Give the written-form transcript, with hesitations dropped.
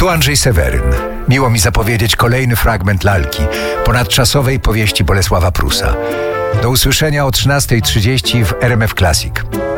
Tu Andrzej Seweryn. Miło mi zapowiedzieć kolejny fragment lalki, ponadczasowej powieści Bolesława Prusa. Do usłyszenia o 13:30 w RMF Classic.